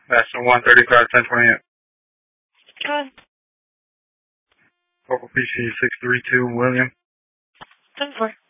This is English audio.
That's the 135-1028. Go ahead. Local PC 632, William. 10-4.